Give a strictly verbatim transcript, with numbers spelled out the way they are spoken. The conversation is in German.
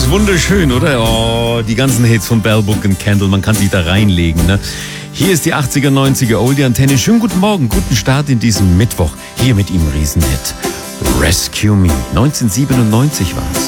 wunderschön, oder? Oh, die ganzen Hits von Bell, Book and Candle, man kann sich da reinlegen, ne? Hier ist die achtziger, neunziger Oldie Antenne. Schönen guten Morgen, guten Start in diesem Mittwoch. Hier mit ihm Riesenhit. Rescue Me. neunzehnhundertsiebenundneunzig war's.